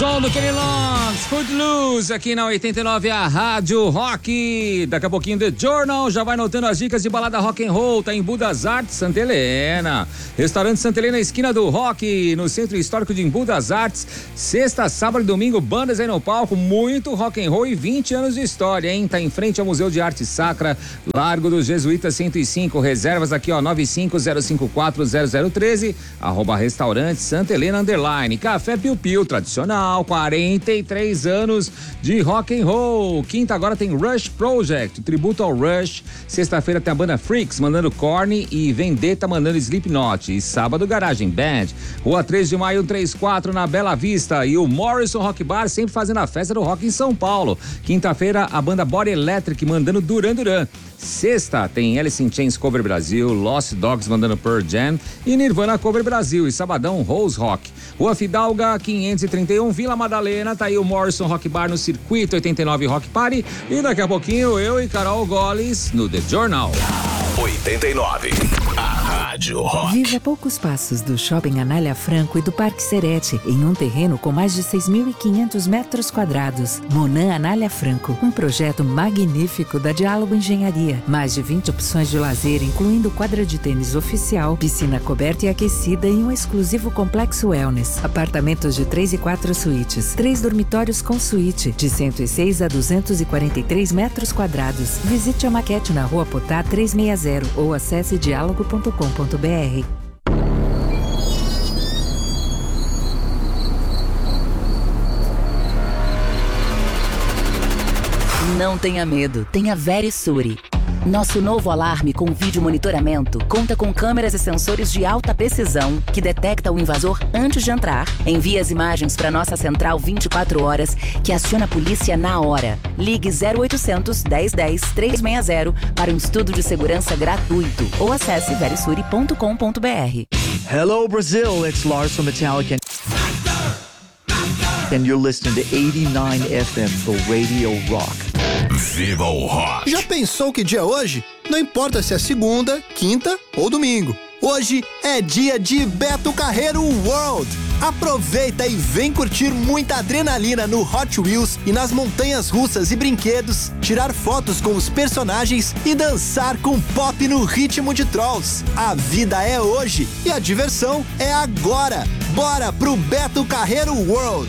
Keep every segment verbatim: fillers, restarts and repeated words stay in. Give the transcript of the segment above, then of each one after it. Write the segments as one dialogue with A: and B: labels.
A: som do Kenny Loggins, Footloose, aqui na oitenta e nove, a Rádio Rock. Daqui a pouquinho The Journal já vai notando as dicas de balada rock and roll. Tá em Budas Artes, Santa Helena. Restaurante Santa Helena, esquina do Rock, no Centro Histórico de Budas Artes. Sexta, sábado e domingo, bandas aí no palco, muito rock and roll e vinte anos de história, hein? Tá em frente ao Museu de Arte Sacra, Largo dos Jesuítas cento e cinco. Reservas aqui, ó, nove cinco zero cinco quatro zero zero um três, arroba restaurante Santa Helena underline. Café Piu Piu, tradicional, quarenta e três anos de rock and roll. Quinta agora tem Rush Project, tributo ao Rush. Sexta-feira tem a banda Freaks mandando Korn e Vendetta mandando Slipknot. E sábado Garagem Band, Rua três de maio cento e trinta e quatro, na Bela Vista. E o Morrison Rock Bar sempre fazendo a festa do rock em São Paulo. Quinta-feira a banda Body Electric mandando Duran Duran. Sexta tem Alice in Chains Cover Brasil, Lost Dogs mandando Pearl Jam e Nirvana Cover Brasil. E sabadão Rose Rock, Rua Fidalga quinhentos e trinta e um, Vila Madalena. Tá aí o Morrison Rock Bar no Circuito oitenta e nove Rock Party. E daqui a pouquinho eu e Carol Goles no The Journal.
B: oitenta e nove, a Rádio Rock.
C: Vive a poucos passos do Shopping Anália Franco e do Parque Serete, em um terreno com mais de seis mil e quinhentos metros quadrados. Monan Anália Franco, um projeto magnífico da Diálogo Engenharia. Mais de vinte opções de lazer, incluindo quadra de tênis oficial, piscina coberta e aquecida e um exclusivo complexo wellness. Apartamentos de três e quatro suítes, três dormitórios com suíte, de cento e seis a duzentos e quarenta e três metros quadrados. Visite a maquete na Rua Potá trezentos e sessenta ou acesse diálogo ponto com ponto br.
D: Não tenha medo, tenha Verisure. Nosso novo alarme com vídeo monitoramento conta com câmeras e sensores de alta precisão que detecta o invasor antes de entrar, envia as imagens para nossa central vinte e quatro horas, que aciona a polícia na hora. Ligue zero oitocentos, dez dez, trezentos e sessenta para um estudo de segurança gratuito ou acesse verisure ponto com ponto br.
E: Hello Brazil, it's Lars from Metallica. And you're listening to eighty-nine F M for Radio Rock.
B: Viva o Rock!
F: Já pensou que dia é hoje? Não importa se é segunda, quinta ou domingo. Hoje é dia de Beto Carreiro World. Aproveita e vem curtir muita adrenalina no Hot Wheels e nas montanhas russas e brinquedos, tirar fotos com os personagens e dançar com pop no ritmo de Trolls. A vida é hoje e a diversão é agora. Bora pro Beto Carreiro World.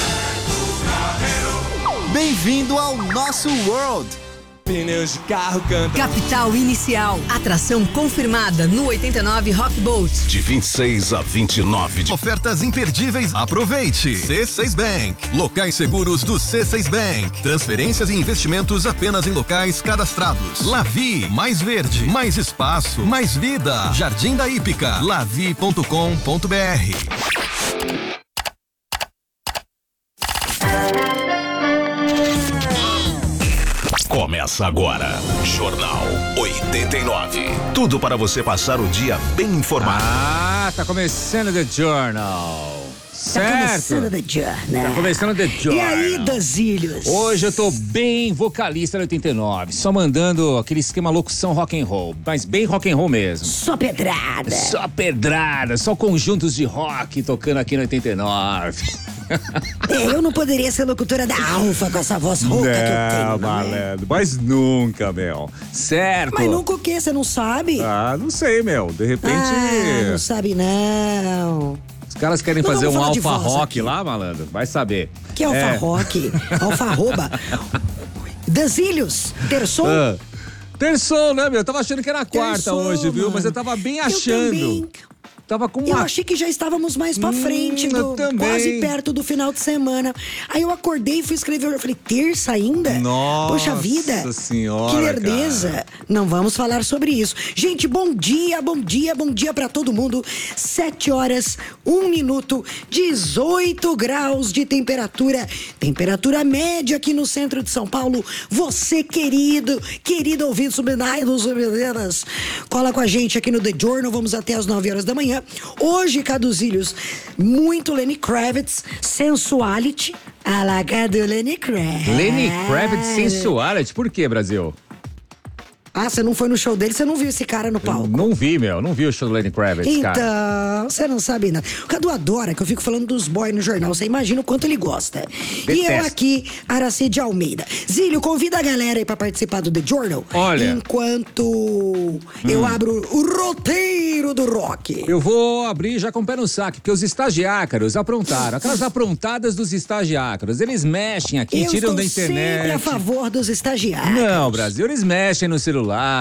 F: Bem-vindo ao nosso World.
G: Pneus de carro cantam.
H: Capital Inicial. Atração confirmada no oitenta e nove Rock Boat.
B: De vinte e seis a vinte e nove. De...
I: Ofertas imperdíveis. Aproveite. C seis Bank. Locais seguros do C seis Bank. Transferências e investimentos apenas em locais cadastrados. Lavi. Mais verde. Mais espaço. Mais vida. Jardim da Hípica. lavi ponto com ponto br.
B: Começa agora, Jornal oitenta e nove. Tudo para você passar o dia bem informado.
A: Ah, tá começando The Journal. Certo.
J: Tá começando The Journal.
A: Tá começando The Journal.
J: E aí, Dazílios?
A: Hoje eu tô bem vocalista no oitenta e nove, só mandando aquele esquema locução rock and roll, mas bem rock and roll mesmo.
J: Só pedrada.
A: Só pedrada, só conjuntos de rock tocando aqui no oitenta e nove.
J: É, eu não poderia ser locutora da Alfa com essa voz rouca que eu tenho.
A: Não, malandro, mas nunca, meu. Certo.
J: Mas nunca o quê? Você não sabe?
A: Ah, não sei, meu. De repente...
J: Ah, não sabe não.
A: Os caras querem
J: não
A: fazer um alfa rock
J: aqui.
A: lá, malandro? Vai saber.
J: Que alfa é. rock? Alfarroba. Dazílios, terçou?
A: Ah. Terçou, né, meu? Eu tava achando que era quarta terçou, hoje, viu? Mano. Mas eu tava bem achando. Eu também. Tava com uma...
J: Eu achei que já estávamos mais pra frente,
A: hum,
J: do, quase perto do final de semana. Aí eu acordei e fui escrever, eu falei, terça ainda?
A: Nossa
J: Poxa vida,
A: senhora,
J: que lerdeza. Cara. Não vamos falar sobre isso. Gente, bom dia, bom dia, bom dia pra todo mundo. Sete horas, um minuto, dezoito graus de temperatura. Temperatura média aqui no centro de São Paulo. Você, querido, querido ouvinte subnaidos, subnaidas, cola com a gente aqui no The Journal. Vamos até as nove horas da manhã. Hoje, Caduzilhos, muito Lenny Kravitz, Sensuality, a laga do Lenny Kravitz.
A: Lenny Kravitz, Sensuality, por que, Brasil?
J: Ah, você não foi no show dele, você não viu esse cara no palco?
A: Não vi, meu, não vi o show do Lenny Kravitz,
J: então,
A: cara.
J: Então, você não sabe nada. O Cadu adora que eu fico falando dos boys no jornal, você imagina o quanto ele gosta.
A: Detesto.
J: E eu aqui, Aracide Almeida. Zílio, convida a galera aí pra participar do The Journal.
A: Olha.
J: Enquanto hum. eu abro o roteiro do rock.
A: Eu vou abrir já com o pé no saco, porque os estagiácaros aprontaram. Aquelas aprontadas dos estagiácaros. Eles mexem aqui,
J: eu
A: tiram
J: da
A: internet.
J: Eu estou sempre a favor dos estagiários.
A: Não, Brasil, eles mexem no celular.